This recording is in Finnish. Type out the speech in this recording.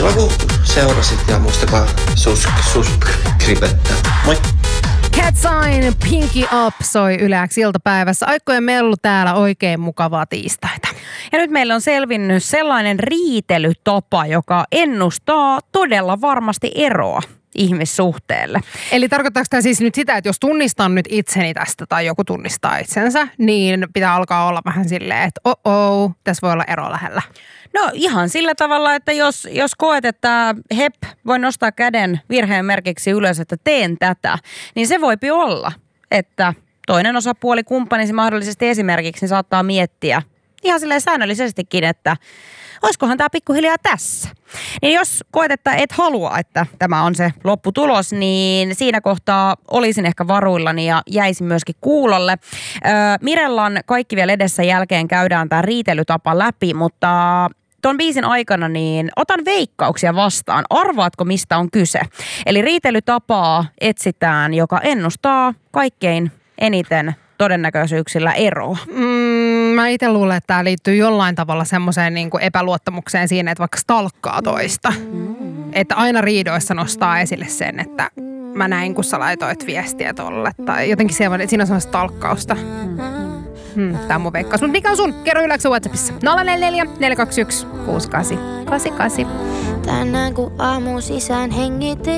kiva kun seurasit ja muistakaa subscribettä. Moi! Cat Sign, Pinky Up soi Yle X iltapäivässä. Aikojen mellu täällä, oikein mukavaa tiistaita. Ja nyt meillä on selvinnyt sellainen riitelytapa, joka ennustaa todella varmasti eroa ihmissuhteelle. Eli tarkoittaako tämä siis nyt sitä, että jos tunnistan nyt itseni tästä tai joku tunnistaa itsensä, niin pitää alkaa olla vähän silleen, että tässä voi olla ero lähellä. No ihan sillä tavalla, että jos koet, että voi nostaa käden virheen merkiksi ylös, että teen tätä, niin se voipi olla, että toinen osapuoli kumppanisi mahdollisesti esimerkiksi niin saattaa miettiä ihan silleen säännöllisestikin, että olisikohan tämä pikkuhiljaa tässä. Niin jos koet, että et halua, että tämä on se lopputulos, niin siinä kohtaa olisin ehkä varuillani ja jäisin myöskin kuulolle. Mirellan Kaikki vielä edessä jälkeen käydään tämä riitelytapa läpi, mutta ton biisin aikana niin otan veikkauksia vastaan. Arvaatko, mistä on kyse? Eli riitelytapaa etsitään, joka ennustaa kaikkein eniten todennäköisyyksillä eroa. Mä itse luulen, että tämä liittyy jollain tavalla semmoiseen niin kuin epäluottamukseen siinä, että vaikka stalkkaa toista. Että aina riidoissa nostaa esille sen, että mä näin, kun sä laitoit viestiä tolle. Tai jotenkin siinä on semmoista stalkkausta. Tämä on mun veikkaus. Mutta mikä on sun? Kerro Yle X:n WhatsAppissa. 044 421 6888. Tänään kun aamu sisään hengitin.